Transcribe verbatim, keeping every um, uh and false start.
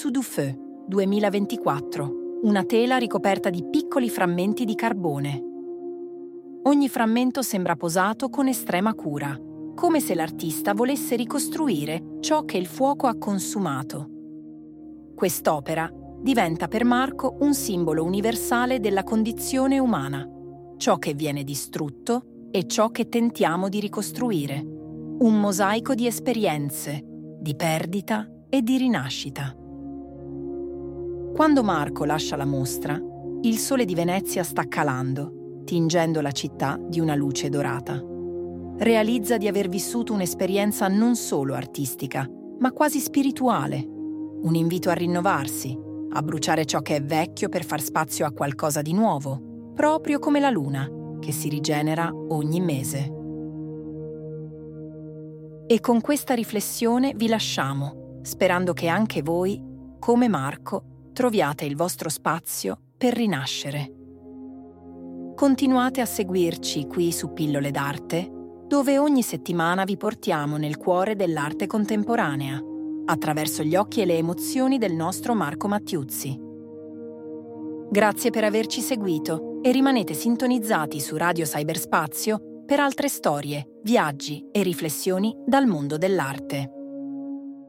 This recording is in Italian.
Dessous du Feu, duemilaventiquattro, una tela ricoperta di piccoli frammenti di carbone. Ogni frammento sembra posato con estrema cura, come se l'artista volesse ricostruire ciò che il fuoco ha consumato. Quest'opera diventa per Marco un simbolo universale della condizione umana, ciò che viene distrutto e ciò che tentiamo di ricostruire. Un mosaico di esperienze, di perdita e di rinascita. Quando Marco lascia la mostra, il sole di Venezia sta calando, tingendo la città di una luce dorata. Realizza di aver vissuto un'esperienza non solo artistica, ma quasi spirituale. Un invito a rinnovarsi, a bruciare ciò che è vecchio per far spazio a qualcosa di nuovo, proprio come la luna, che si rigenera ogni mese. E con questa riflessione vi lasciamo, sperando che anche voi, come Marco, troviate il vostro spazio per rinascere. Continuate a seguirci qui su Pillole d'Arte, dove ogni settimana vi portiamo nel cuore dell'arte contemporanea, attraverso gli occhi e le emozioni del nostro Marco Mattiuzzi. Grazie per averci seguito e rimanete sintonizzati su Radio Cyberspazio per altre storie, viaggi e riflessioni dal mondo dell'arte.